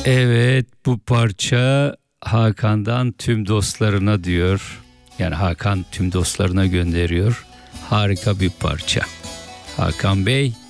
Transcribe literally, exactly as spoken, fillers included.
Evet, bu parça Hakan'dan tüm dostlarına diyor. Yani Hakan tüm dostlarına gönderiyor. Harika bir parça. Hakan Bey,